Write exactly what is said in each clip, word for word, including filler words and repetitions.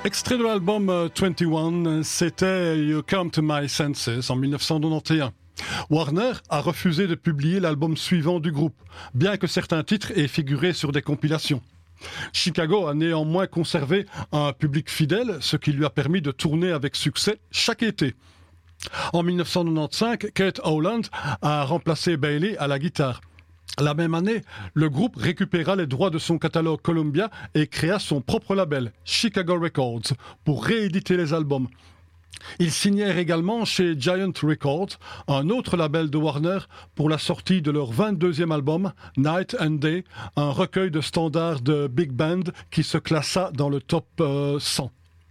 Extrait de l'album euh, vingt et un, c'était You Come to My Senses en mille neuf cent quatre-vingt-onze. Warner a refusé de publier l'album suivant du groupe, bien que certains titres aient figuré sur des compilations. Chicago a néanmoins conservé un public fidèle, ce qui lui a permis de tourner avec succès chaque été. En mille neuf cent quatre-vingt-quinze, Kate Howland a remplacé Bailey à la guitare. La même année, le groupe récupéra les droits de son catalogue Columbia et créa son propre label, Chicago Records, pour rééditer les albums. Ils signèrent également chez Giant Records, un autre label de Warner, pour la sortie de leur vingt-deuxième album, Night and Day, un recueil de standards de big band qui se classa dans le top euh, cent.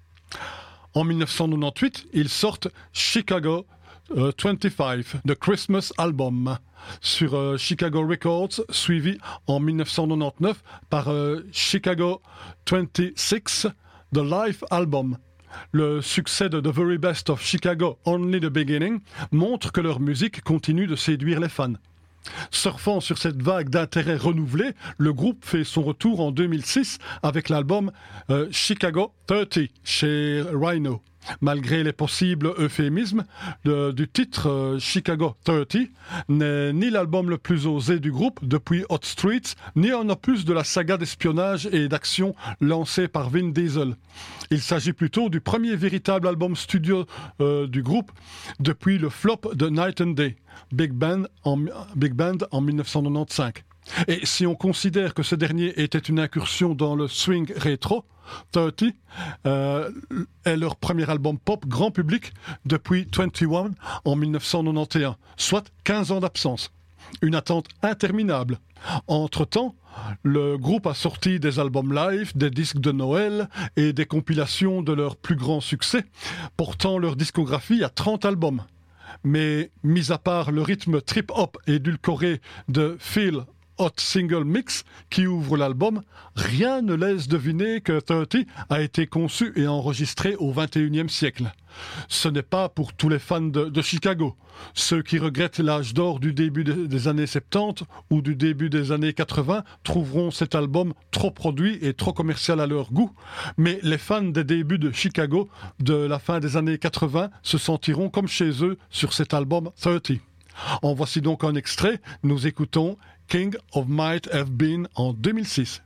En mille neuf cent quatre-vingt-dix-huit, ils sortent Chicago euh, vingt-cinq, The Christmas Album, sur euh, Chicago Records, suivi en mille neuf cent quatre-vingt-dix-neuf par euh, Chicago vingt-six, The Life Album. Le succès de The Very Best of Chicago, Only the Beginning, montre que leur musique continue de séduire les fans. Surfant sur cette vague d'intérêt renouvelé, le groupe fait son retour en deux mille six avec l'album euh, Chicago trente chez Rhino. Malgré les possibles euphémismes de, du titre euh, Chicago trente, n'est ni l'album le plus osé du groupe depuis Hot Streets, ni un opus de la saga d'espionnage et d'action lancée par Vin Diesel. Il s'agit plutôt du premier véritable album studio euh, du groupe depuis le flop de Night and Day, Big Band en, Big Band en mille neuf cent quatre-vingt-quinze. Et si on considère que ce dernier était une incursion dans le swing rétro, trente euh, est leur premier album pop grand public depuis vingt et un en mille neuf cent quatre-vingt-onze, soit quinze ans d'absence. Une attente interminable. Entre-temps, le groupe a sorti des albums live, des disques de Noël et des compilations de leurs plus grands succès, portant leur discographie à trente albums. Mais, mis à part le rythme trip-hop édulcoré de Feel Hot Single Mix qui ouvre l'album, rien ne laisse deviner que trente a été conçu et enregistré au vingt et unième siècle. Ce n'est pas pour tous les fans de, de Chicago, ceux qui regrettent l'âge d'or du début de, des années soixante-dix ou du début des années quatre-vingts trouveront cet album trop produit et trop commercial à leur goût, mais les fans des débuts de Chicago de la fin des années quatre-vingts se sentiront comme chez eux sur cet album trente. En voici donc un extrait, nous écoutons King of Might Have Been en deux mille six.